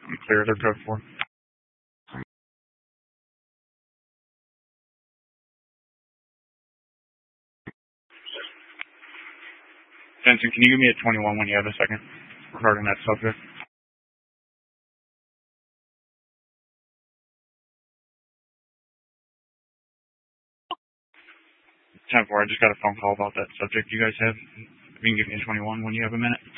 Clear, they're code 4. Jensen, can you give me a 21 when you have a second regarding that subject? 10-4, I just got a phone call about that subject you guys have. If you can give me a 21 when you have a minute.